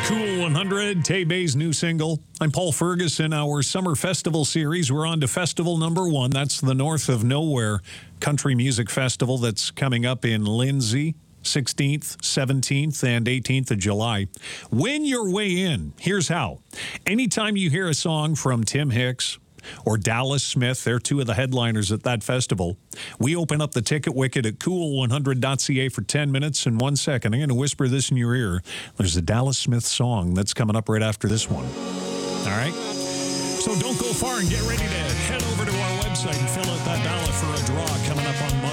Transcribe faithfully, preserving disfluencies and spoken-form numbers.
Cool one hundred, Tay Bay's new single. I'm Paul Ferguson. Our summer festival series, we're on to festival number one. That's the North of Nowhere Country Music Festival that's coming up in Lindsay, sixteenth, seventeenth, and eighteenth of July. Win your way in. Here's how. Anytime you hear a song from Tim Hicks or Dallas Smith, they're two of the headliners at that festival, we open up the ticket wicket at cool one hundred dot c a for ten minutes and one second. I'm going to whisper this in your ear. There's a Dallas Smith song that's coming up right after this one. All right? So don't go far and get ready to head over to our website and fill out that ballot for a draw coming up on Monday.